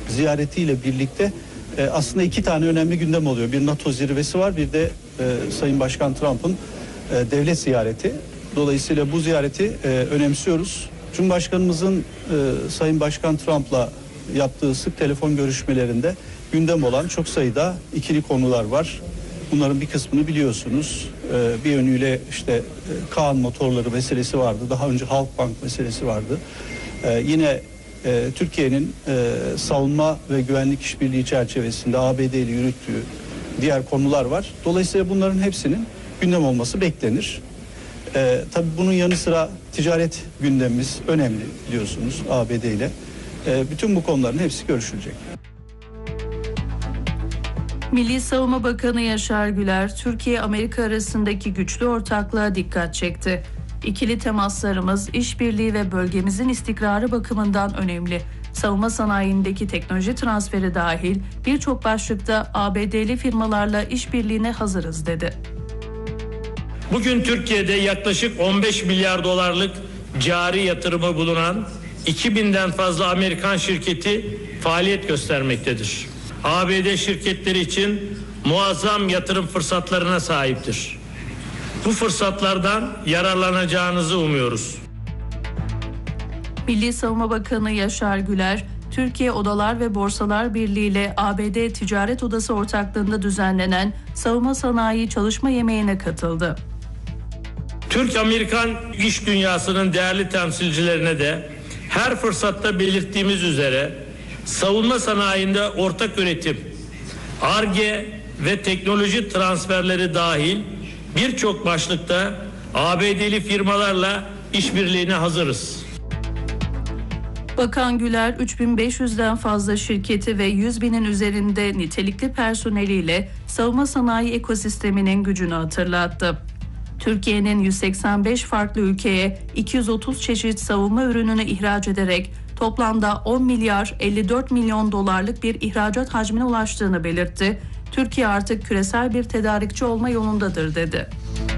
ziyaretiyle birlikte aslında iki tane önemli gündem oluyor. Bir NATO zirvesi var, bir de Sayın Başkan Trump'ın devlet ziyareti. Dolayısıyla bu ziyareti önemsiyoruz. Cumhurbaşkanımızın Sayın Başkan Trump'la yaptığı sık telefon görüşmelerinde gündem olan çok sayıda ikili konular var. Bunların bir kısmını biliyorsunuz. Bir yönüyle işte Kaan motorları meselesi vardı. Daha önce Halkbank meselesi vardı. Yine Türkiye'nin savunma ve güvenlik işbirliği çerçevesinde ABD ile yürüttüğü diğer konular var. Dolayısıyla bunların hepsinin gündem olması beklenir. Tabii bunun yanı sıra ticaret gündemimiz önemli biliyorsunuz ABD ile. Bütün bu konuların hepsi görüşülecek. Milli Savunma Bakanı Yaşar Güler, Türkiye-Amerika arasındaki güçlü ortaklığa dikkat çekti. İkili temaslarımız, işbirliği ve bölgemizin istikrarı bakımından önemli. Savunma sanayindeki teknoloji transferi dahil birçok başlıkta ABD'li firmalarla işbirliğine hazırız dedi. Bugün Türkiye'de yaklaşık 15 milyar dolarlık cari yatırımı bulunan 2000'den fazla Amerikan şirketi faaliyet göstermektedir. ABD şirketleri için muazzam yatırım fırsatlarına sahiptir. Bu fırsatlardan yararlanacağınızı umuyoruz. Milli Savunma Bakanı Yaşar Güler, Türkiye Odalar ve Borsalar Birliği ile ABD Ticaret Odası ortaklığında düzenlenen savunma sanayi çalışma yemeğine katıldı. Türk-Amerikan iş dünyasının değerli temsilcilerine de her fırsatta belirttiğimiz üzere savunma sanayinde ortak üretim, Ar-Ge ve teknoloji transferleri dahil birçok başlıkta ABD'li firmalarla işbirliğine hazırız. Bakan Güler, 3500'den fazla şirketi ve 100.000'in üzerinde nitelikli personeliyle savunma sanayi ekosisteminin gücünü hatırlattı. Türkiye'nin 185 farklı ülkeye 230 çeşit savunma ürününü ihraç ederek toplamda 10 milyar 54 milyon dolarlık bir ihracat hacmine ulaştığını belirtti. Türkiye artık küresel bir tedarikçi olma yolundadır dedi.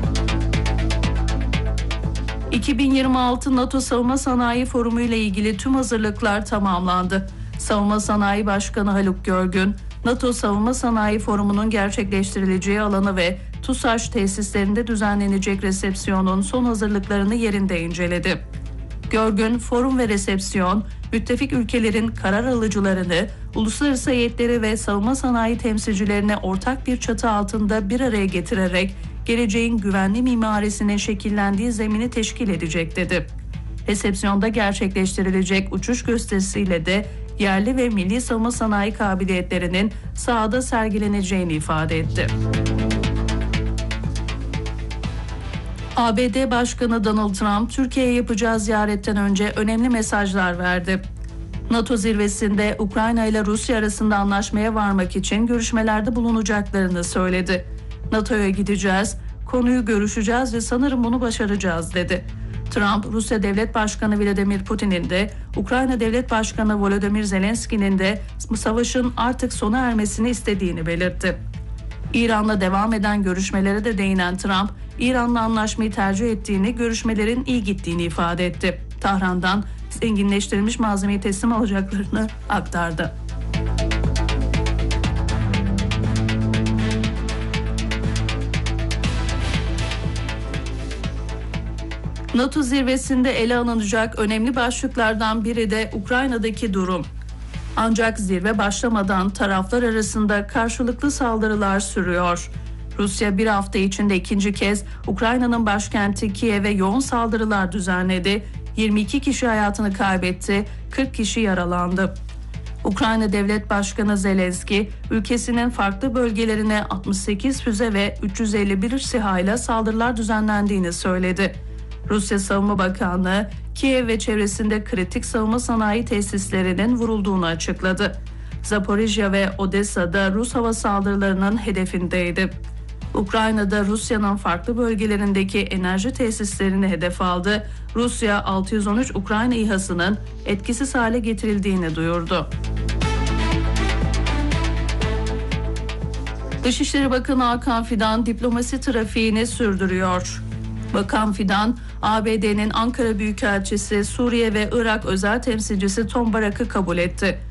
2026 NATO Savunma Sanayi Forumu ile ilgili tüm hazırlıklar tamamlandı. Savunma Sanayi Başkanı Haluk Görgün, NATO Savunma Sanayi Forumu'nun gerçekleştirileceği alanı ve TUSAŞ tesislerinde düzenlenecek resepsiyonun son hazırlıklarını yerinde inceledi. Görgün, forum ve resepsiyon, müttefik ülkelerin karar alıcılarını, uluslararası heyetleri ve savunma sanayi temsilcilerini ortak bir çatı altında bir araya getirerek geleceğin güvenli mimarisinin şekillendiği zemini teşkil edecek dedi. Resepsiyonda gerçekleştirilecek uçuş gösterisiyle de yerli ve milli savunma sanayi kabiliyetlerinin sahada sergileneceğini ifade etti. ABD Başkanı Donald Trump, Türkiye'ye yapacağı ziyaretten önce önemli mesajlar verdi. NATO zirvesinde Ukrayna ile Rusya arasında anlaşmaya varmak için görüşmelerde bulunacaklarını söyledi. NATO'ya gideceğiz, konuyu görüşeceğiz ve sanırım bunu başaracağız dedi. Trump, Rusya Devlet Başkanı Vladimir Putin'in de Ukrayna Devlet Başkanı Volodymyr Zelenski'nin de savaşın artık sona ermesini istediğini belirtti. İran'la devam eden görüşmelere de değinen Trump, İran'la anlaşmayı tercih ettiğini, görüşmelerin iyi gittiğini ifade etti. Tahran'dan zenginleştirilmiş malzemeyi teslim alacaklarını aktardı. NATO zirvesinde ele alınacak önemli başlıklardan biri de Ukrayna'daki durum. Ancak zirve başlamadan taraflar arasında karşılıklı saldırılar sürüyor. Rusya bir hafta içinde ikinci kez Ukrayna'nın başkenti Kiev'e yoğun saldırılar düzenledi. 22 kişi hayatını kaybetti, 40 kişi yaralandı. Ukrayna Devlet Başkanı Zelenski, ülkesinin farklı bölgelerine 68 füze ve 351 SİHA'yla saldırılar düzenlendiğini söyledi. Rusya Savunma Bakanlığı, Kiev ve çevresinde kritik savunma sanayi tesislerinin vurulduğunu açıkladı. Zaporijya ve Odessa'da Rus hava saldırılarının hedefindeydi. Ukrayna'da Rusya'nın farklı bölgelerindeki enerji tesislerini hedef aldı. Rusya 613 Ukrayna İHA'sının etkisiz hale getirildiğini duyurdu. Dışişleri Bakanı Hakan Fidan diplomasi trafiğini sürdürüyor. Bakan Fidan, ABD'nin Ankara Büyükelçisi, Suriye ve Irak özel temsilcisi Tom Barak'ı kabul etti.